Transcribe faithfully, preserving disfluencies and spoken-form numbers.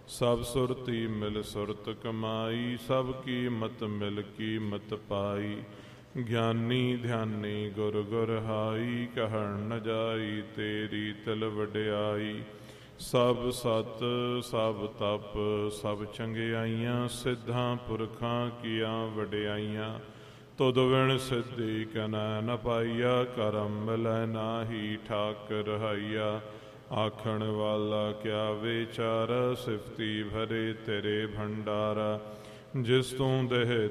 ਸਭ ਸੁਰਤੀ ਮਿਲ ਸੁਰਤ ਕਮਾਈ, ਸਭ ਕੀ ਮਤ ਮਿਲ ਕੀ ਮਤ ਪਾਈ। ਗਿਆਨੀ ਧਿਆਨੀ ਗੁਰ ਗੁਰ ਹਾਈ, ਕਹਿਣ ਨ ਜਾਈ ਤੇਰੀ ਤਿਲ ਵਡਿਆਈ। ਸਭ ਸਤ ਸਭ ਤਪ ਸਭ ਚੰਗਿਆਈਆਂ, ਸਿੱਧਾਂ ਪੁਰਖਾਂ ਕੀਆਂ ਵਡਿਆਈਆਂ। ਤੁਧ ਵਿਣ ਸਿੱਧੀ ਕਨੈ ਨ ਪਾਈਆ, ਕਰਮ ਮਿਲੈ ਨਾਹੀ ਠਾਕ ਰਹਾਈਆ। ਆਖਣ ਵਾਲਾ ਕਿਆ ਵਿਚਾਰਾ, ਸਿਫਤੀ ਭਰੇ ਤੇਰੇ ਭੰਡਾਰਾ। ਜਿਸ ਤੂੰ ਦੇਹ